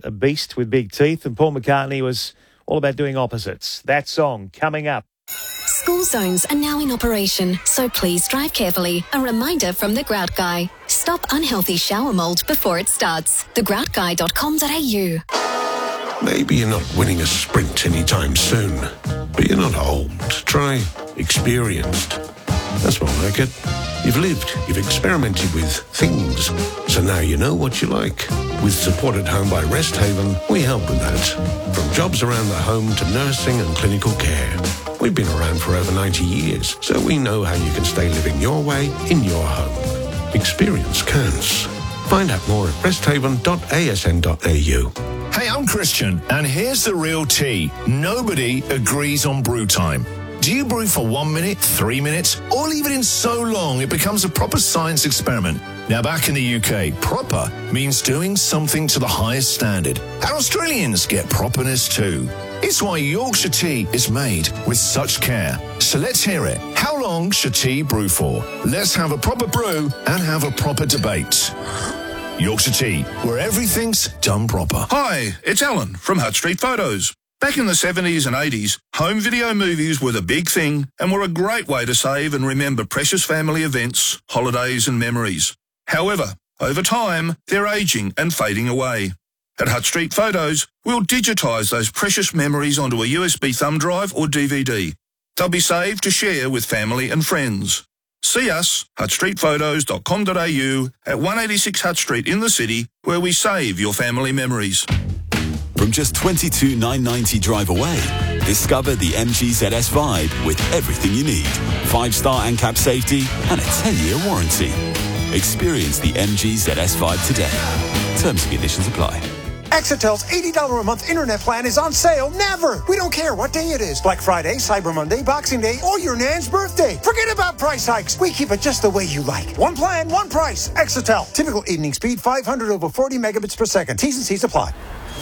a beast with big teeth, and Paul McCartney was all about doing opposites. That song coming up. School zones are now in operation, so please drive carefully. A reminder from The Grout Guy. Stop unhealthy shower mould before it starts. thegroutguy.com.au. Maybe you're not winning a sprint anytime soon, but you're not old. Try experienced. That's more like it. You've lived, you've experimented with things, so now you know what you like. With Support at Home by Rest Haven, we help with that. From jobs around the home to nursing and clinical care. We've been around for over 90 years, so we know how you can stay living your way in your home. Experience counts. Find out more at resthaven.asn.au. Hey, I'm Christian, and here's the real tea. Nobody agrees on brew time. Do you brew for 1 minute, 3 minutes, or leave it in so long it becomes a proper science experiment? Now, back in the UK, proper means doing something to the highest standard. And Australians get properness too. It's why Yorkshire tea is made with such care. So let's hear it. How long should tea brew for? Let's have a proper brew and have a proper debate. Yorkshire Tea, where everything's done proper. Hi, it's Alan from Hutt Street Photos. Back in the 70s and 80s, home video movies were the big thing and were a great way to save and remember precious family events, holidays and memories. However, over time, they're aging and fading away. At Hutt Street Photos, we'll digitise those precious memories onto a USB thumb drive or DVD. They'll be saved to share with family and friends. See us, huttstreetphotos.com.au at 186 Hutt Street in the city, where we save your family memories. From just $22,990 drive away, discover the MG ZS Vibe with everything you need. 5-star ANCAP safety and a 10-year warranty. Experience the MG ZS Vibe today. Terms and conditions apply. Exetel's $80 a month internet plan is on sale never. We don't care what day it is. Black Friday, Cyber Monday, Boxing Day, or your nan's birthday. Forget about price hikes. We keep it just the way you like. One plan, one price. Exetel. Typical evening speed, 500 over 40 megabits per second. T's and C's apply.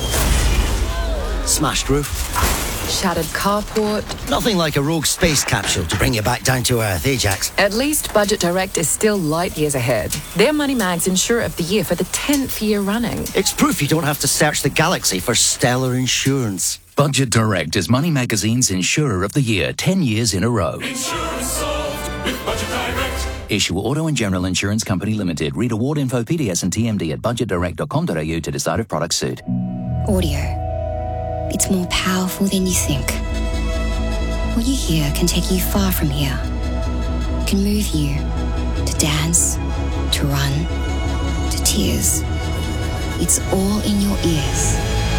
Smashed roof. Shattered carport. Nothing like a rogue space capsule to bring you back down to earth, eh, Jax? At least Budget Direct is still light years ahead. They're Money Mag's Insurer of the Year for the 10th year running. It's proof you don't have to search the galaxy for stellar insurance. Budget Direct is Money Magazine's Insurer of the Year 10 years in a row. Insurance solved with Budget Direct. Issue Auto and General Insurance Company Limited. Read award info, PDS and TMD at budgetdirect.com.au to decide if products suit. Audio. It's more powerful than you think. What you hear can take you far from here. It can move you to dance, to run, to tears. It's all in your ears.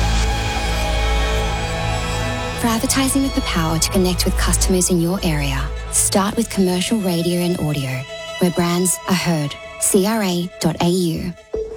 For advertising with the power to connect with customers in your area, start with commercial radio and audio, where brands are heard. CRA.au.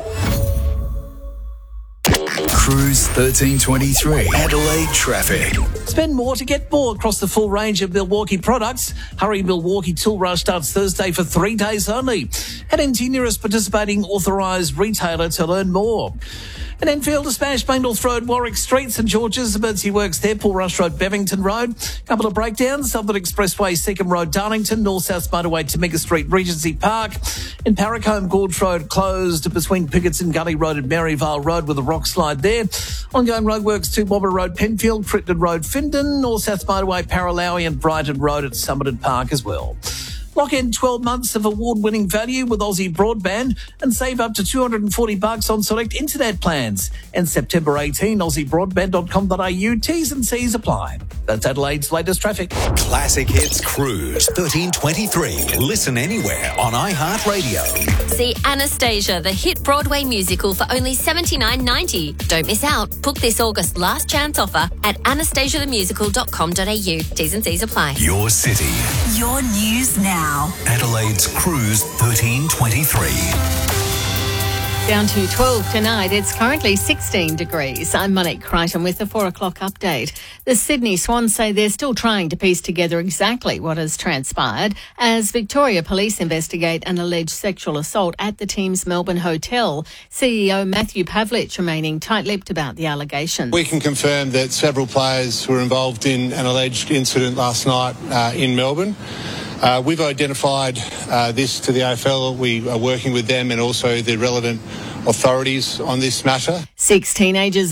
Cruise 1323. Adelaide traffic. Spend more to get more across the full range of Milwaukee products. Hurry Milwaukee Tool Rush starts Thursday for 3 days only. Head into your nearest participating authorised retailer to learn more. And Enfield to Smash, Main North Road, Warwick Street, St George's, Emergency Works there, Paul Rush Road, Bevington Road. Couple of breakdowns, Southern Expressway, Seacombe Road, Darlington, North-South Motorway, Temega Street, Regency Park. In Parracombe, Gorge Road closed between Pickettson Gully Road and Maryvale Road with a rock slide there. Ongoing roadworks to Wobber Road, Penfield, Crittenden Road, Findon, North-South Motorway, Paralowie and Brighton Road at Summerton Park as well. Lock in 12 months of award-winning value with Aussie Broadband and save up to $240 on select internet plans. And September 18, aussiebroadband.com.au. T's and C's apply. That's Adelaide's latest traffic. Classic Hits Cruise 1323. Listen anywhere on iHeartRadio. See Anastasia, the hit Broadway musical, for only $79.90. Don't miss out. Book this August last chance offer at anastasiathemusical.com.au. T's and C's apply. Your city. Your news now. Adelaide's Cruise 1323. Down to 12 tonight. It's currently 16 degrees. I'm Monique Crichton with the 4 o'clock update. The Sydney Swans say they're still trying to piece together exactly what has transpired as Victoria Police investigate an alleged sexual assault at the team's Melbourne hotel. CEO Matthew Pavlich remaining tight-lipped about the allegation. We can confirm that several players were involved in an alleged incident last night in Melbourne. We've identified this to the AFL. We are working with them and also the relevant authorities on this matter. 6 teenagers